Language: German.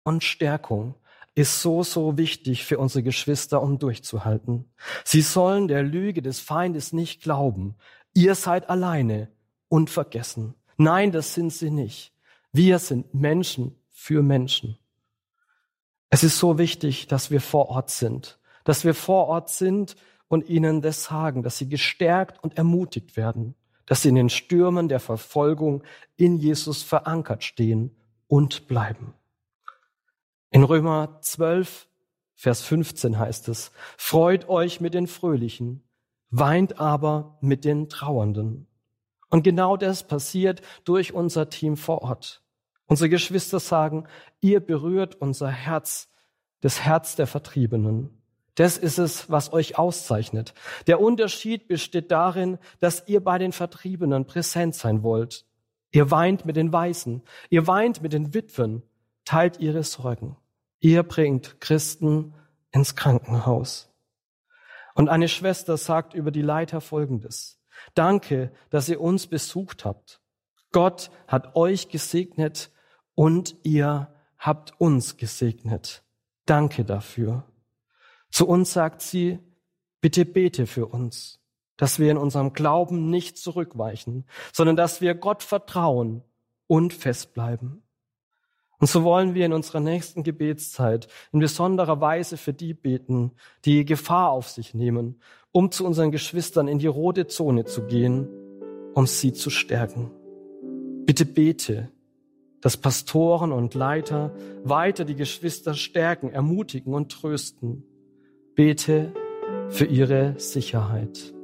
und Stärkung ist so, so wichtig für unsere Geschwister, um durchzuhalten. Sie sollen der Lüge des Feindes nicht glauben. Ihr seid alleine und vergessen. Nein, das sind sie nicht. Wir sind Menschen für Menschen. Es ist so wichtig, dass wir vor Ort sind. Dass wir vor Ort sind und ihnen das sagen, dass sie gestärkt und ermutigt werden. Dass sie in den Stürmen der Verfolgung in Jesus verankert stehen und bleiben. In Römer 12, Vers 15 heißt es, freut euch mit den Fröhlichen, weint aber mit den Trauernden. Und genau das passiert durch unser Team vor Ort. Unsere Geschwister sagen, ihr berührt unser Herz, das Herz der Vertriebenen. Das ist es, was euch auszeichnet. Der Unterschied besteht darin, dass ihr bei den Vertriebenen präsent sein wollt. Ihr weint mit den Waisen, ihr weint mit den Witwen, teilt ihre Sorgen. Ihr bringt Christen ins Krankenhaus. Und eine Schwester sagt über die Leiter Folgendes. Danke, dass ihr uns besucht habt. Gott hat euch gesegnet und ihr habt uns gesegnet. Danke dafür. Zu uns sagt sie, bitte bete für uns, dass wir in unserem Glauben nicht zurückweichen, sondern dass wir Gott vertrauen und festbleiben. Und so wollen wir in unserer nächsten Gebetszeit in besonderer Weise für die beten, die Gefahr auf sich nehmen, um zu unseren Geschwistern in die rote Zone zu gehen, um sie zu stärken. Bitte bete, dass Pastoren und Leiter weiter die Geschwister stärken, ermutigen und trösten. Bete für ihre Sicherheit.